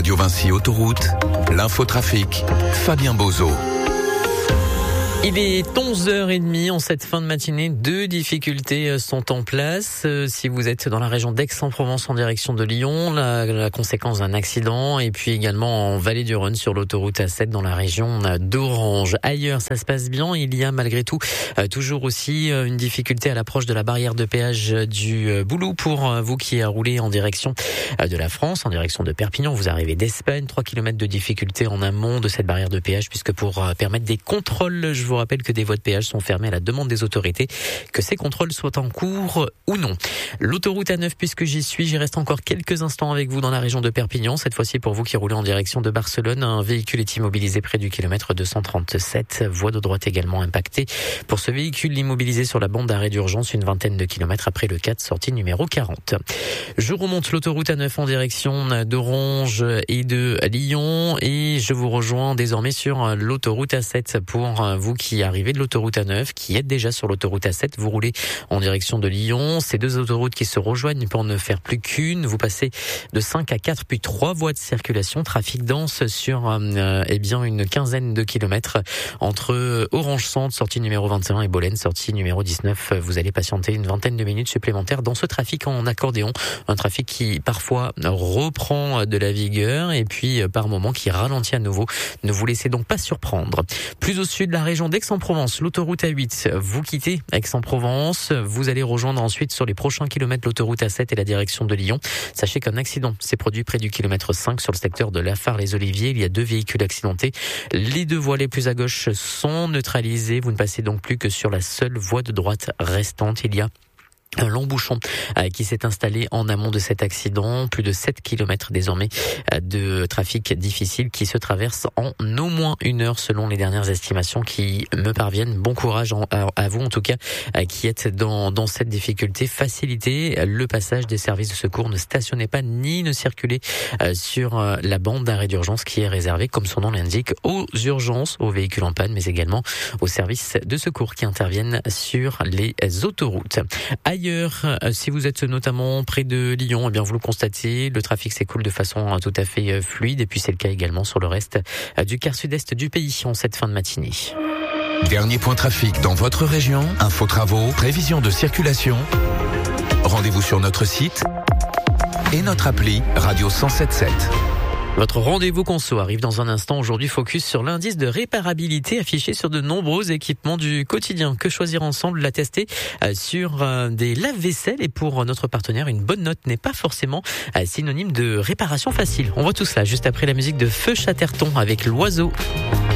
Radio Vinci Autoroute, l'infotrafic, Fabien Bozo. Il est 11h30 en cette fin de matinée. 2 difficultés sont en place. Si vous êtes dans la région d'Aix-en-Provence en direction de Lyon, la conséquence d'un accident, et puis également en Vallée du Rhône sur l'autoroute A7 dans la région d'Orange. Ailleurs, ça se passe bien. Il y a malgré tout toujours aussi une difficulté à l'approche de la barrière de péage du Boulou pour vous qui roulez en direction de la France, en direction de Perpignan. Vous arrivez d'Espagne, 3 km de difficulté en amont de cette barrière de péage, puisque pour permettre des contrôles, je vous rappelle que des voies de péage sont fermées à la demande des autorités, que ces contrôles soient en cours ou non. L'autoroute A9, puisque j'y reste encore quelques instants avec vous dans la région de Perpignan. Cette fois-ci, pour vous qui roulez en direction de Barcelone, un véhicule est immobilisé près du kilomètre 237. Voie de droite également impactée. Pour ce véhicule immobilisé sur la bande d'arrêt d'urgence, une vingtaine de kilomètres après le 4, sortie numéro 40. Je remonte l'autoroute A9 en direction d'Orange et de Lyon, et je vous rejoins désormais sur l'autoroute A7 pour vous qui arrivez de l'autoroute A9, qui êtes déjà sur l'autoroute A7. Vous roulez en direction de Lyon. Ces 2 autoroutes qui se rejoignent pour ne faire plus qu'une. Vous passez de 5 à 4 puis 3 voies de circulation. Trafic dense sur une quinzaine de kilomètres entre Orange Centre, sortie numéro 21, et Bolène, sortie numéro 19. Vous allez patienter une vingtaine de minutes supplémentaires dans ce trafic en accordéon. Un trafic qui parfois reprend de la vigueur et puis par moments qui ralentit à nouveau. Ne vous laissez donc pas surprendre. Plus au sud de la région d'Aix-en-Provence, l'autoroute A8, vous quittez Aix-en-Provence, vous allez rejoindre ensuite sur les prochains kilomètres l'autoroute A7 et la direction de Lyon. Sachez qu'un accident s'est produit près du kilomètre 5 sur le secteur de Lafare-les-Oliviers. Il y a 2 véhicules accidentés. Les 2 voies les plus à gauche sont neutralisées. Vous ne passez donc plus que sur la seule voie de droite restante. Il y a un long bouchon qui s'est installé en amont de cet accident. Plus de 7 km désormais de trafic difficile qui se traverse en au moins 1 heure selon les dernières estimations qui me parviennent. Bon courage à vous en tout cas qui êtes dans cette difficulté. Facilitez le passage des services de secours. Ne stationnez pas ni ne circulez sur la bande d'arrêt d'urgence qui est réservée, comme son nom l'indique, aux urgences, aux véhicules en panne, mais également aux services de secours qui interviennent sur les autoroutes. Ailleurs, si vous êtes notamment près de Lyon, eh bien vous le constatez, le trafic s'écoule de façon tout à fait fluide, et puis c'est le cas également sur le reste du quart sud-est du pays en cette fin de matinée. Dernier point trafic dans votre région, info travaux, prévision de circulation. Rendez-vous sur notre site et notre appli Radio 107.7. Votre rendez-vous conso arrive dans un instant. Aujourd'hui, focus sur l'indice de réparabilité affiché sur de nombreux équipements du quotidien. Que choisir ensemble? La tester sur des lave-vaisselle. Et pour notre partenaire, une bonne note n'est pas forcément synonyme de réparation facile. On voit tout cela juste après la musique de Feu Chatterton avec l'oiseau.